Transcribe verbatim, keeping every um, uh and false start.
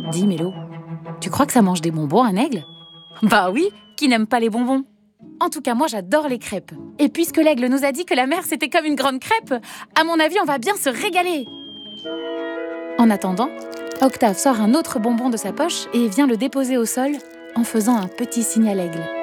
Dis Mélo, tu crois que ça mange des bonbons un aigle? Bah oui, qui n'aime pas les bonbons? En tout cas, moi j'adore les crêpes. Et puisque l'aigle nous a dit que la mer c'était comme une grande crêpe, à mon avis on va bien se régaler. En attendant, Octave sort un autre bonbon de sa poche et vient le déposer au sol en faisant un petit signe à l'aigle.